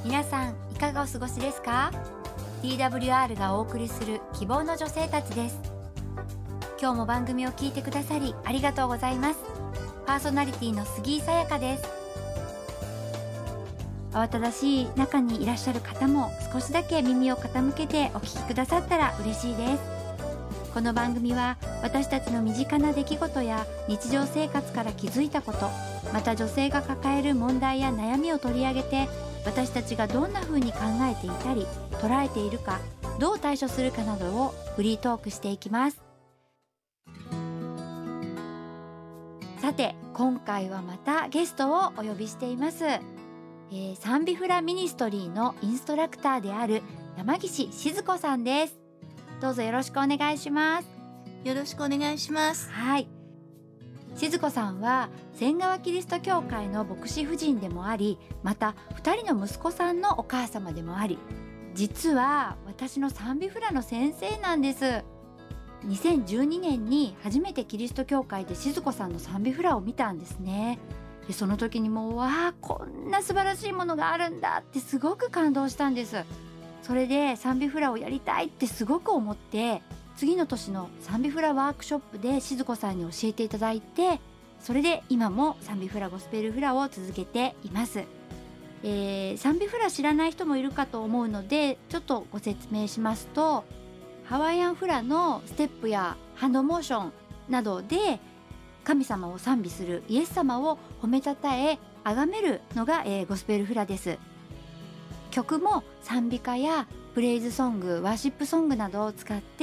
皆さんいかがお過ごしですか？ TWR がお送りする希望の女性たちです。今日も番組を聞いてくださりありがとうございます。パーソナリティの杉井さやかです。慌ただしい中にいらっしゃる方も少しだけ耳を傾けてお聞きくださったら嬉しいです。この番組は私たちの身近な出来事や日常生活から気づいたこと、また女性が抱える問題や悩みを取り上げて、私たちがどんな風に考えていたり捉えているか、どう対処するかなどをフリートークしていきます。さて今回はまたゲストをお呼びしています。サンビフラミニストリーのインストラクターである山岸静子さんです。どうぞよろしくお願いします。 よろしくお願いします。 はい、静子さんは仙川キリスト教会の牧師夫人でもあり、また2人の息子さんのお母様でもあり、実は私のサンビフラの先生なんです。2012年に初めてキリスト教会で静子さんのサンビフラを見たんですね。でその時にもう、わあこんな素晴らしいものがあるんだってすごく感動したんです。それでサンビフラをやりたいってすごく思って、次の年のサンビフラワークショップで静子さんに教えていただいて、それで今もサンビフラゴスペルフラを続けています。サンビフラ知らない人もいるかと思うのでちょっとご説明しますと、ハワイアンフラのステップやハンドモーションなどで神様を賛美する、イエス様を褒めたたえ崇めるのが、ゴスペルフラです。曲も賛美歌やプレイズソング、ワーシップソングなどを使って